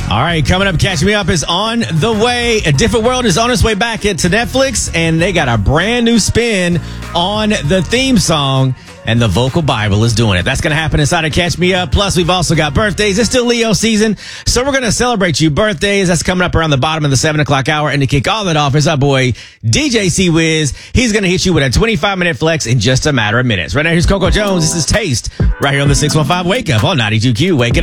All right, coming up, Catch Me Up is on the way. A Different World is on its way back to Netflix, and they got a brand new spin on the theme song, and the Vocal Bible is doing it. That's going to happen inside of Catch Me Up. Plus, we've also got birthdays. It's still Leo season, so we're going to celebrate you birthdays. That's coming up around the bottom of the 7 o'clock hour. And to kick all that off is our boy, DJ C-Wiz. He's going to hit you with a 25-minute flex in just a matter of minutes. Right now, here's Coco Jones. This is Taste right here on the 615 Wake Up on 92Q. Wake it up.